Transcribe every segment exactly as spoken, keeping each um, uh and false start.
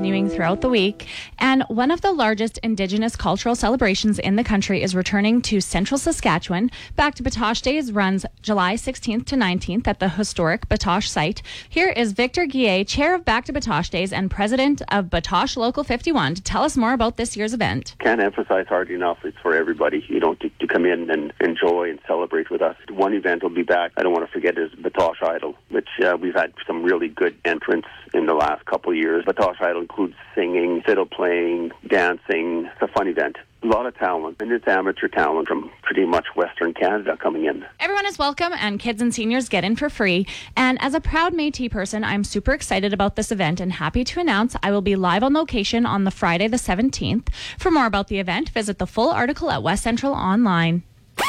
continuing throughout the week. And one of the largest Indigenous cultural celebrations in the country is returning to central Saskatchewan. Back to Batoche Days runs July sixteenth to nineteenth at the historic Batoche site. Here is Victor Guillet, chair of Back to Batoche Days and president of Batoche Local fifty-one, to tell us more about this year's event. Can't emphasize hard enough, it's for everybody, you know, to, to come in and enjoy and celebrate with us. One event will be back, I don't want to forget, is Batoche Idol, which uh, we've had some really good entrants in the last couple of years. Batoche Idol includes singing, fiddle playing, dancing. It's a fun event. A lot of talent, and it's amateur talent from pretty much Western Canada coming in. Everyone is welcome, and kids and seniors get in for free. And as a proud Métis person, I'm super excited about this event and happy to announce I will be live on location on the Friday the seventeenth. For more about the event, visit the full article at West Central Online.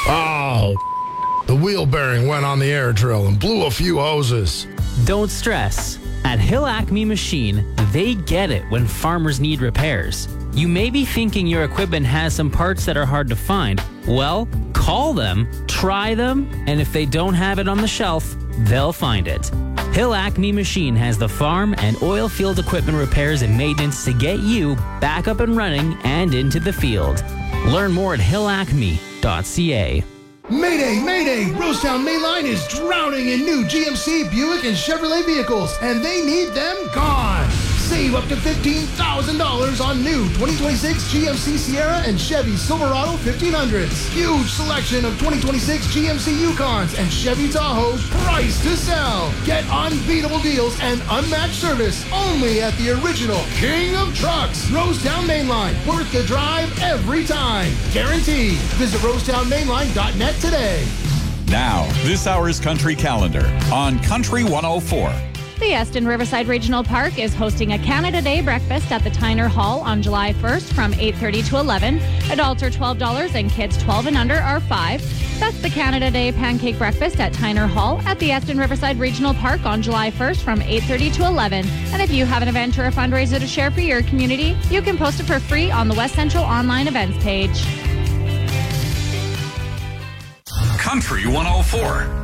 Oh, the wheel bearing went on the air drill and blew a few hoses. Don't stress. At Hill Acme Machine, they get it when farmers need repairs. You may be thinking your equipment has some parts that are hard to find. Well, call them, try them, and if they don't have it on the shelf, they'll find it. Hill Acme Machine has the farm and oil field equipment repairs and maintenance to get you back up and running and into the field. Learn more at hill acme dot c a. Mayday, Mayday! Rosetown Mainline is drowning in new G M C, Buick, and Chevrolet vehicles, and they need them gone! Save up to fifteen thousand dollars on new twenty twenty-six G M C Sierra and Chevy Silverado fifteen hundreds. Huge selection of twenty twenty-six G M C Yukons and Chevy Tahoe priced to sell. Get unbeatable deals and unmatched service only at the original King of Trucks, Rosetown Mainline. Worth the drive every time. Guaranteed. Visit rosetown mainline dot net today. Now, this hour's Country Calendar on Country one oh four. The Eston Riverside Regional Park is hosting a Canada Day breakfast at the Tyner Hall on July first from eight thirty to eleven. Adults are twelve dollars and kids twelve and under are five dollars. That's the Canada Day Pancake Breakfast at Tyner Hall at the Eston Riverside Regional Park on July first from eight thirty to eleven. And if you have an event or a fundraiser to share for your community, you can post it for free on the West Central Online Events page. Country one oh four.